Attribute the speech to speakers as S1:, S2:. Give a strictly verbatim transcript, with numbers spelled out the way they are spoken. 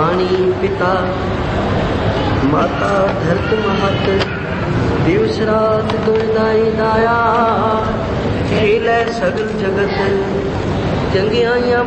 S1: पानी पिता माता धरत महत दिवस रात दुर्दाई दाया खेल सगल जगत चंगियाइयां